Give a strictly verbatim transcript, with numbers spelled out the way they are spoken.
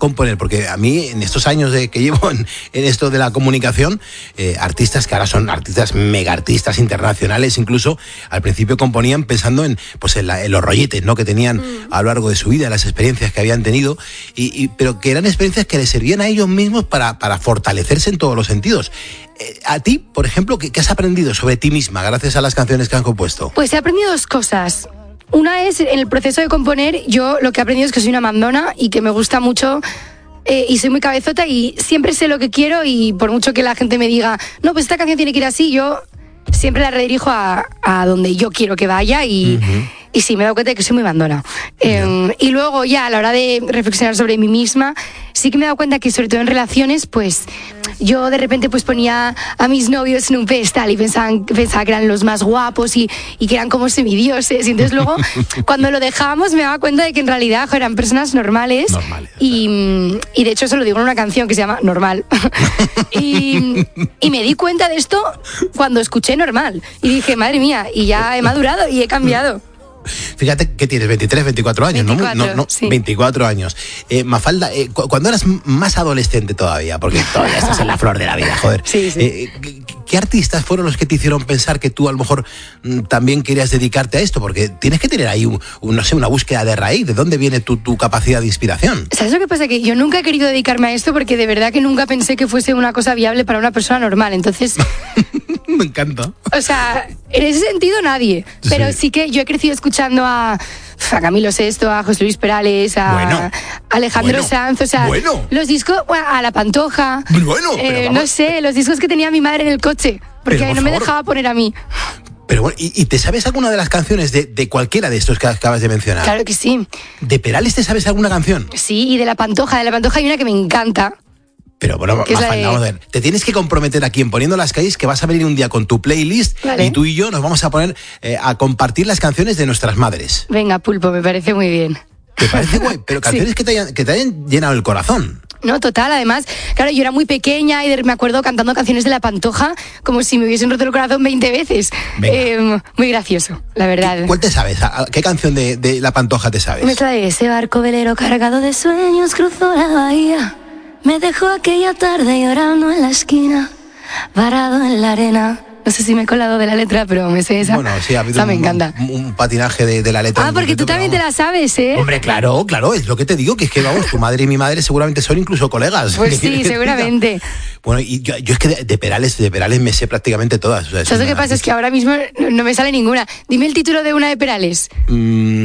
componer, porque a mí en estos años de, que llevo en, en esto de la comunicación, eh, artistas que ahora son artistas, mega artistas internacionales, incluso al principio componían pensando en, pues en, la, en los rolletes, ¿no?, que tenían mm. a lo largo de su vida, las experiencias que habían tenido, y, y, pero que eran experiencias que les servían a ellos mismos para, para fortalecerse en todos los sentidos. Eh, a ti, por ejemplo, ¿qué, ¿qué has aprendido sobre ti misma gracias a las canciones que han compuesto? Pues he aprendido dos cosas. Una es, en el proceso de componer, yo lo que he aprendido es que soy una mandona y que me gusta mucho eh, y soy muy cabezota y siempre sé lo que quiero, y por mucho que la gente me diga, no, pues esta canción tiene que ir así, yo siempre la redirijo a, a donde yo quiero que vaya, y, uh-huh. y sí, me he dado cuenta de que soy muy mandona. Uh-huh. Eh, y luego ya a la hora de reflexionar sobre mí misma, sí que me he dado cuenta que sobre todo en relaciones, pues yo de repente pues ponía a mis novios en un pedestal y pensaban, pensaba que eran los más guapos y, y que eran como semidioses, y entonces luego cuando lo dejábamos me daba cuenta de que en realidad jo, eran personas normales, normales y, y de hecho eso lo digo en una canción que se llama Normal. y, y me di cuenta de esto cuando escuché Normal y dije, madre mía, y ya he madurado y he cambiado. Fíjate que tienes veintitrés, veinticuatro años, veinticuatro, ¿no? no, no sí. veinticuatro años. Eh, Mafalda, eh, cu- cuando eras más adolescente todavía, porque todavía estás en la flor de la vida, joder. Sí, sí. Eh, ¿qué, ¿Qué artistas fueron los que te hicieron pensar que tú a lo mejor m, también querías dedicarte a esto? Porque tienes que tener ahí, un, un, no sé, una búsqueda de raíz. ¿De dónde viene tu, tu capacidad de inspiración? ¿Sabes lo que pasa? Que yo nunca he querido dedicarme a esto porque de verdad que nunca pensé que fuese una cosa viable para una persona normal. Entonces... Me encanta. O sea, en ese sentido nadie. Pero sí, sí que yo he crecido escuchando a, a Camilo Sesto, a José Luis Perales, a bueno, Alejandro bueno, Sanz, o sea, bueno. los discos, a La Pantoja. Bueno, eh, no sé, los discos que tenía mi madre en el coche, porque pero, no me favor. dejaba poner a mí. Pero bueno, ¿y, y te sabes alguna de las canciones de, de cualquiera de estos que acabas de mencionar? Claro que sí. ¿De Perales te sabes alguna canción? Sí, y de La Pantoja. De La Pantoja hay una que me encanta. Pero bueno, Mafalda, de... vamos a ver. Te tienes que comprometer aquí en Poniendo las Calles que vas a venir un día con tu playlist, vale. y tú y yo nos vamos a poner eh, a compartir las canciones de nuestras madres. Venga, Pulpo, me parece muy bien. ¿Te parece guay? Pero canciones sí. que, te hayan, que te hayan llenado el corazón. No, total, además, claro, yo era muy pequeña y me acuerdo cantando canciones de La Pantoja como si me hubiesen roto el corazón veinte veces. Eh, muy gracioso, la verdad. ¿Cuál te sabes? ¿Qué canción de, de La Pantoja te sabes? Me trae ese barco velero cargado de sueños, cruzó la bahía. Me dejó aquella tarde llorando en la esquina, varado en la arena. No sé si me he colado de la letra, pero me sé esa. Bueno, sí, ha habido esa un, me encanta. Un, un patinaje de, de la letra. Ah, porque tú también te la sabes, ¿eh? Hombre, claro, claro, es lo que te digo, que es que, vamos, tu madre y mi madre seguramente son incluso colegas. Pues sí, seguramente. Bueno, y yo, yo es que de, de Perales, de Perales me sé prácticamente todas. O sea, ¿sabes lo que pasa? Es que ahora mismo no me sale ninguna. Dime el título de una de Perales. Mm.